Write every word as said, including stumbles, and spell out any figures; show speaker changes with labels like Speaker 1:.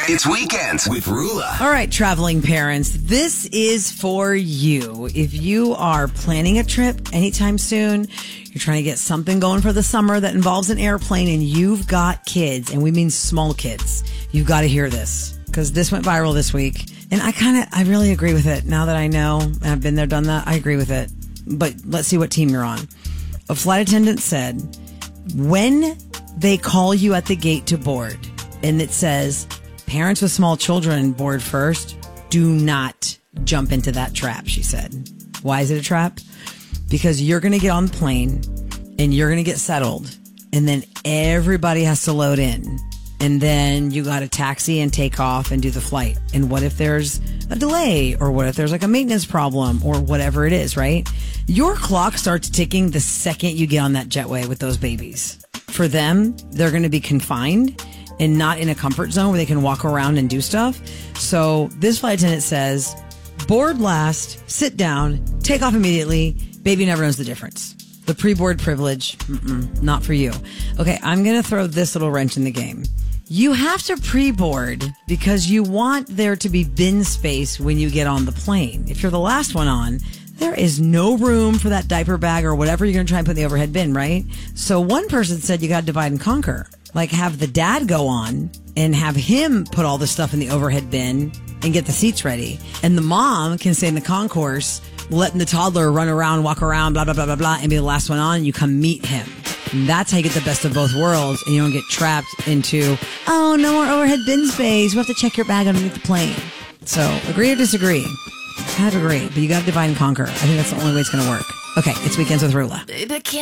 Speaker 1: It's weekends with Rula.
Speaker 2: All right, traveling parents, this is for you. If you are planning a trip anytime soon, you're trying to get something going for the summer that involves an airplane, and you've got kids, and we mean small kids, you've got to hear this, because this went viral this week. And I kind of, I really agree with it. Now that I know, and I've been there, done that, I agree with it. But let's see what team you're on. A flight attendant said, when they call you at the gate to board, and it says, parents with small children board first, do not jump into that trap, she said. Why is it a trap? Because you're going to get on the plane and you're going to get settled, and then everybody has to load in, and then you got to taxi and take off and do the flight. And what if there's a delay, or what if there's like a maintenance problem, or whatever it is, right? Your clock starts ticking the second you get on that jetway with those babies. For them, they're going to be confined and not in a comfort zone where they can walk around and do stuff. So this flight attendant says, board last, sit down, take off immediately. Baby never knows the difference. The pre-board privilege, mm-mm, not for you. Okay, I'm going to throw this little wrench in the game. You have to pre-board because you want there to be bin space when you get on the plane. If you're the last one on, there is no room for that diaper bag or whatever you're going to try and put in the overhead bin, right? So one person said you got to divide and conquer. Like, have the dad go on and have him put all the stuff in the overhead bin and get the seats ready. And the mom can stay in the concourse, letting the toddler run around, walk around, blah, blah, blah, blah, blah, and be the last one on. And you come meet him. And that's how you get the best of both worlds, and you don't get trapped into, oh, no more overhead bin space. You have to check your bag underneath the plane. So, agree or disagree? Kind of agree, but you got to divide and conquer. I think that's the only way it's going to work. Okay, it's Weekends with Rula.
Speaker 3: Baby,